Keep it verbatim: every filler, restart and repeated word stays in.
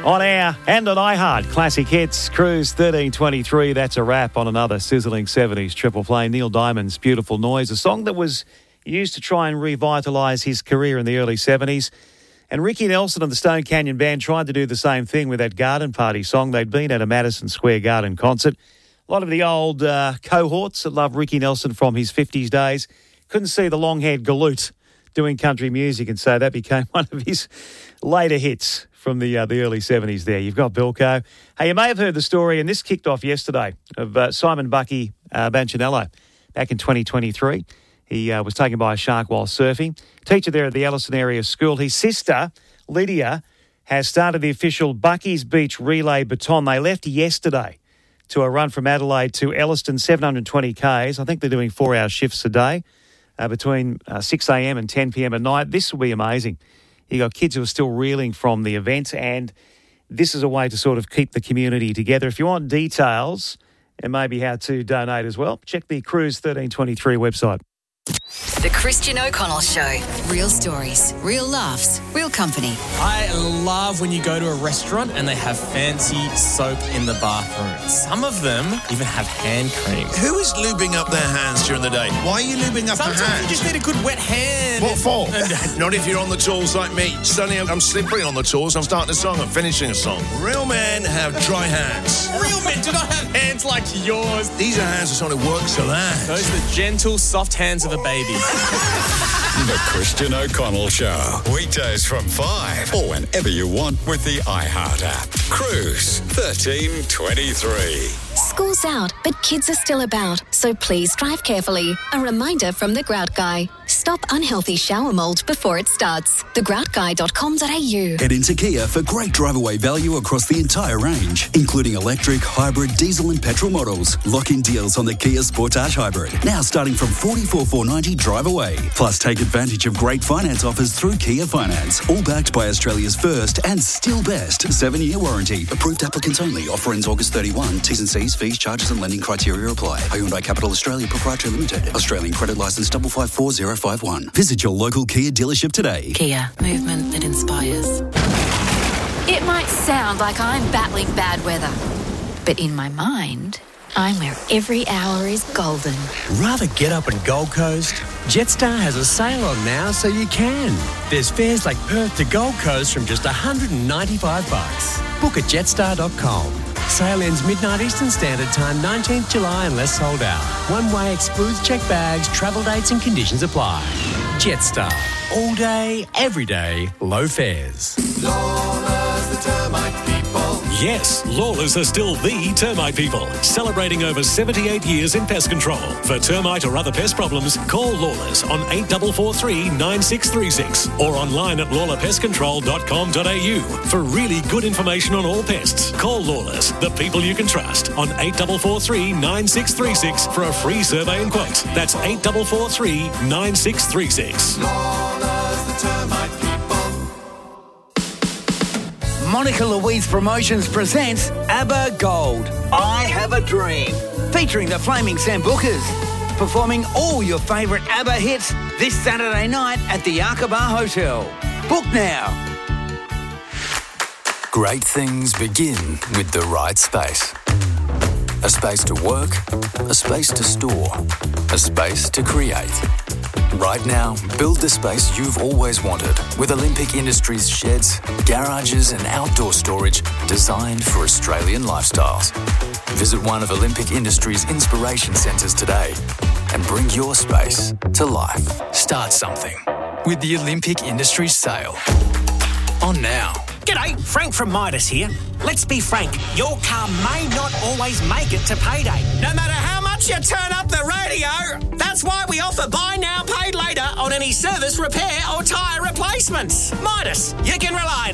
On air and on iHeart, classic hits, Cruise thirteen twenty-three. That's a wrap on another sizzling seventies triple play. Neil Diamond's Beautiful Noise, a song that was used to try and revitalise his career in the early seventies. And Ricky Nelson and the Stone Canyon Band tried to do the same thing with that Garden Party song. They'd been at a Madison Square Garden concert. A lot of the old uh, cohorts that loved Ricky Nelson from his fifties days couldn't see the long-haired galoot doing country music, and so that became one of his later hits from the uh, the early seventies there. You've got Bilko. Hey, you may have heard the story, and this kicked off yesterday, of uh, Simon Bucky uh, Bancinello back in twenty twenty-three. He uh, was taken by a shark while surfing. Teacher there at the Ellison area school. His sister, Lydia, has started the official Bucky's Beach Relay Baton. They left yesterday to a run from Adelaide to Elliston, seven hundred twenty kays. I think they're doing four-hour shifts a day uh, between uh, six a.m. and ten p.m. at night. This will be amazing. You got kids who are still reeling from the event, and this is a way to sort of keep the community together. If you want details and maybe how to donate as well, check the Cruise thirteen twenty-three website. The Christian O'Connell Show. Real stories, real laughs, real company. I love when you go to a restaurant and they have fancy soap in the bathroom. Some of them even have hand cream. Who is lubing up their hands during the day? Why are you lubing up Sometimes your hands? you just need a good wet hand. What for? Not if you're on the tools like me. Suddenly I'm slippery on the tools. I'm starting a song. I'm finishing a song. Real men have dry hands. Real men do not have hands like yours. These are hands that sort of works of that. Those are the gentle, soft hands of a baby. The Christian O'Connell Show. Weekdays from five or whenever you want with the iHeart app. Cruise thirteen twenty-three. School's out, but kids are still about, so please drive carefully. A reminder from The Grout Guy. Stop unhealthy shower mould before it starts. the grout guy dot com dot a u. Head into Kia for great drive-away value across the entire range, including electric, hybrid, diesel and petrol models. Lock-in deals on the Kia Sportage Hybrid, now starting from forty-four thousand four hundred ninety drive away. Plus, take advantage of great finance offers through Kia Finance, all backed by Australia's first and still best seven-year warranty. Approved applicants only. Offer ends August thirty-first. T's and C's, fees, charges and lending criteria apply. Hyundai Capital Australia Proprietary Limited. Australian credit licence five five four zero five one. Visit your local Kia dealership today. Kia, movement that inspires. It might sound like I'm battling bad weather, but in my mind, I'm where every hour is golden. Rather get up in Gold Coast? Jetstar has a sale on now so you can. There's fares like Perth to Gold Coast from just one hundred ninety-five bucks. Book at jetstar dot com. Sale ends midnight Eastern Standard Time, nineteenth of July unless sold out. One way excludes check bags, travel dates and conditions apply. Jetstar. All day, every day, low fares. Lawless, the termite people. Yes, Lawless are still the termite people, celebrating over seventy-eight years in pest control. For termite or other pest problems, call Lawless on eight four four three, nine six three six or online at lawler pest control dot com dot a u. For really good information on all pests, call Lawless, the people you can trust, on eight four four three, nine six three six for a free survey and quote. That's eight four four three, nine six three six. Lawless, the termite people. Monica Louise Promotions presents ABBA Gold, I Have a Dream, featuring the Flaming Sambucas, performing all your favourite ABBA hits this Saturday night at the Aqaba Hotel. Book now. Great things begin with the right space. A space to work, a space to store, a space to create. Right now, build the space you've always wanted with Olympic Industries sheds, garages and outdoor storage designed for Australian lifestyles. Visit one of Olympic Industries' inspiration centres today and bring your space to life. Start something with the Olympic Industries sale. On now. G'day, Frank from Midas here. Let's be frank, your car may not always make it to payday. No matter how much you turn up the radio, that's why we offer buy now, pay later on any service, repair or tyre replacements. Midas, you can rely on